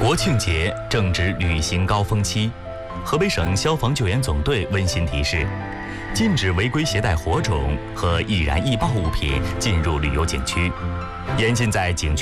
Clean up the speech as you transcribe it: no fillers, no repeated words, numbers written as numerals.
国庆节正值旅行高峰期，河北省消防救援总队温馨提示：禁止违规携带火种和易燃易爆物品进入旅游景区，严禁在景区